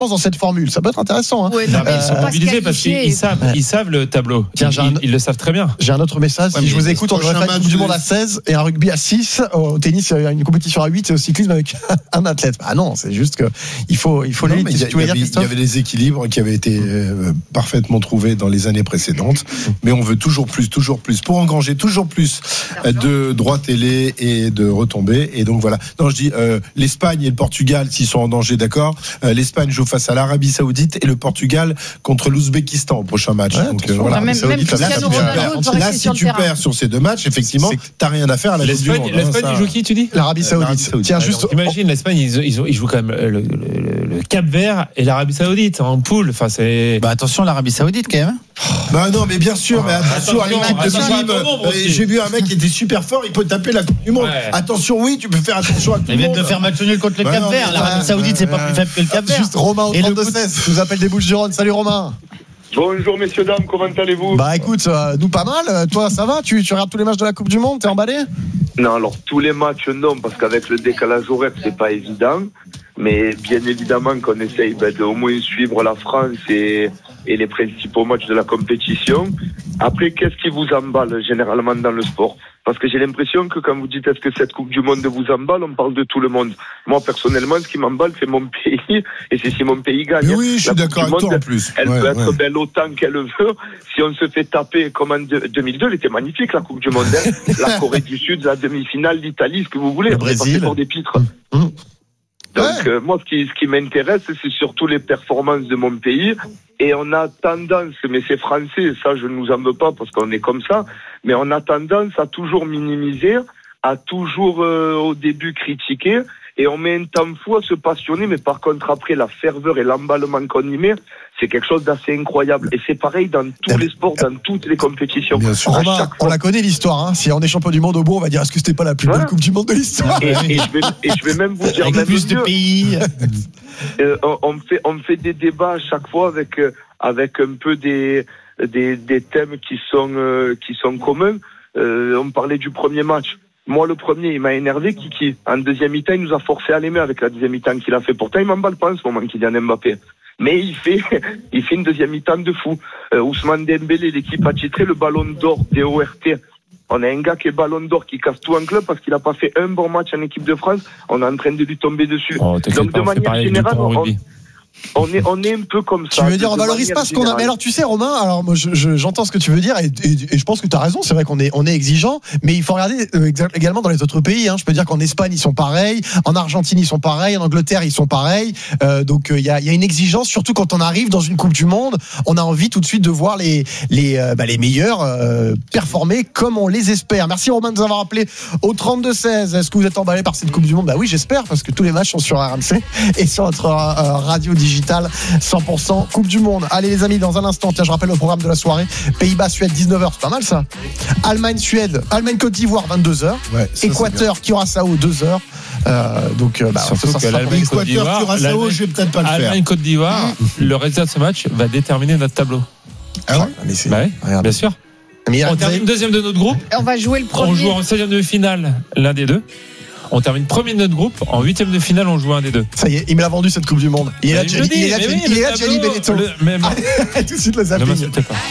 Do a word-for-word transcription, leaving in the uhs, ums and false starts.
dans cette formule. Ça peut être intéressant. Hein. Ouais, non, mais ils sont mobilisés parce qu'ils savent, Ouais. ils savent le tableau. Tiens, Ils, j'ai un- ils, ils le savent très bien. J'ai un autre message. Ouais, si je mais vous écoute, on devrait faire une Coupe du Monde à seize et un rugby à six. Au tennis, il y a une compétition à huit et au cyclisme avec un athlète. Ah non, c'est juste que il faut, il faut Non, l'élite. mais il y, Qu'est-ce a- que tu voulais il y dire, avait, il y Christophe avait des équilibres qui avaient été euh, parfaitement trouvés dans les années précédentes, mais on veut toujours plus, toujours plus, pour engranger toujours plus euh, de droits télé et de retombées. Et donc voilà. Non, je dis euh, l'Espagne et le Portugal, s'ils sont en danger, d'accord. Euh, L'Espagne joue face à l'Arabie Saoudite et le Portugal contre l'Ouzbékistan au prochain match. Ouais, donc attention. voilà. Même- Là, même si Cristiano tu Ronaldo perds- doit là, rester si sur le tu terrain. perds sur ces deux matchs, effectivement, t'as rien à faire à la Coupe du L'Espagne, Monde. l'Espagne, hein, il ça. joue qui, tu dis? L'Arabie Saoudite. L'Arabie Saoudite. Tiens, Alors, juste. t'imagines, l'Espagne, ils, ils, ont- ils jouent quand même le, le, le, le Cap Vert et l'Arabie Saoudite en poule. Enfin, c'est. Bah attention, l'Arabie Saoudite quand même. Bah non, mais bien sûr, mais attention à attention, l'équipe de attention à Bim. ton nombre Euh, aussi. J'ai vu un mec qui était super fort, il peut taper la Coupe du Monde. Ouais. Attention, oui, tu peux faire attention à tout le Ils viennent monde. de faire match nul contre le Bah Cap non, Vert. mais L'Arabie ouais, Saoudite, c'est ouais, pas ouais. plus faible que le Cap Vert. Juste Romain au Et le trente-deux foot- seize. Je vous appelle des Bouches-du-Rhône. Salut Romain. Bonjour messieurs, dames, comment allez-vous? Bah écoute, euh, nous pas mal. Euh, Toi, ça va tu, tu regardes tous les matchs de la Coupe du Monde? T'es emballé? Non, alors tous les matchs, non, parce qu'avec le décalage horaire, c'est pas évident. Mais bien évidemment qu'on essaye ben, de au moins suivre la France et, et les principaux matchs de la compétition. Après, qu'est-ce qui vous emballe généralement dans le sport? Parce que j'ai l'impression que quand vous dites est-ce que cette Coupe du Monde vous emballe, on parle de tout le monde. Moi, personnellement, ce qui m'emballe, c'est mon pays. Et c'est si mon pays gagne. Mais oui, je suis La Coupe d'accord du avec toi Monde, en plus. Elle Ouais, peut être ouais. belle autant qu'elle veut. Si on se fait taper comme en deux mille deux, elle était magnifique, la Coupe du Monde. hein. La Corée du Sud, la demi-finale, l'Italie, ce que vous voulez. Le On est passé Brésil. pour des pitres. Mmh. Donc, Ouais. euh, moi, ce qui, ce qui m'intéresse, c'est surtout les performances de mon pays. Et on a tendance, mais c'est français, ça, je ne nous en veux pas parce qu'on est comme ça, mais on a tendance à toujours minimiser, à toujours, euh, au début, critiquer. Et on met un temps fou à se passionner, mais par contre, après, la ferveur et l'emballement qu'on y met, c'est quelque chose d'assez incroyable. Et c'est pareil dans tous les sports, dans toutes les compétitions. Bien sûr. À Romain, chaque on fois. la connaît l'histoire. Hein. Si on est champion du monde au bout, on va dire est-ce que c'était pas la plus Voilà. belle Coupe du Monde de l'histoire? Et, et je vais, et je vais même vous dire, Avec même plus de mieux. pays. Euh, on, on fait on fait des débats à chaque fois avec euh, avec un peu des des des thèmes qui sont euh, qui sont communs. Euh, on parlait du premier match. Moi, le premier, il m'a énervé. Kiki, en deuxième mi-temps, il nous a forcé à l'aimer avec la deuxième mi-temps qu'il a fait. Pourtant, il m'emballe pas en ce moment, Kylian Mbappé. Mais il fait, il fait une deuxième mi-temps de fou. Euh, Ousmane Dembélé, l'équipe a titré le ballon d'or des O R T. On a un gars qui est ballon d'or qui casse tout en club parce qu'il a pas fait un bon match en équipe de France. On est en train de lui tomber dessus. Oh, t'inquiète Donc, pas, de on fait manière pareil avec générale, Dupont au on, rugby. on est, on est un peu comme Tu ça. veux dire on de valorise manière pas ce qu'on a? générale. Mais alors tu sais Romain, alors moi je, je- j'entends ce que tu veux dire et, et- et je pense que tu as raison. C'est vrai qu'on est on est exigeant, mais il faut regarder euh, exa- également dans les autres pays. Hein. Je peux dire qu'en Espagne ils sont pareils, en Argentine ils sont pareils, en Angleterre ils sont pareils. Euh, donc il euh, y, a, y a une exigence, surtout quand on arrive dans une Coupe du Monde, on a envie tout de suite de voir les les euh, bah, les meilleurs euh, performer comme on les espère. Merci Romain de nous avoir appelé au trente-deux seize. Est-ce que vous êtes emballé par cette Coupe du Monde? Bah oui, j'espère parce que tous les matchs sont sur R M C et sur notre euh, radio digitale cent pour cent Coupe du Monde. Allez les amis, dans un instant, tiens, je rappelle le programme de la soirée. Pays-Bas, Suède, dix-neuf heures, c'est pas mal ça. Allemagne, Suède, Allemagne, Côte d'Ivoire, vingt-deux heures. Ouais, ça, c'est Équateur, Curaçao, deux heures. Euh, donc, euh, bah, Surtout ça, ça que sera l'Allemagne, pour les- Côte d'Ivoire, Équateur, Curaçao, l'Allemagne- je vais peut-être pas le faire. Allemagne-Côte d'Ivoire, le résultat de ce match va déterminer notre tableau. Ah ouais Mais c'est- Bah oui, Regarde. bien sûr. Mais On vous termine avez- deuxième de notre groupe. On va jouer le On premier. joue en seizième de finale l'un des deux. On termine premier de notre groupe. En huitième de finale, on joue un des deux. Ça y est, il me l'a vendu cette Coupe du Monde. Il est là, Mais je Gianni, le dis, il est là, mais Gianni- oui, il est le là, Gianni tableau, Benetton. le- mais- Tout de suite le Ne zapping. m'insultez pas.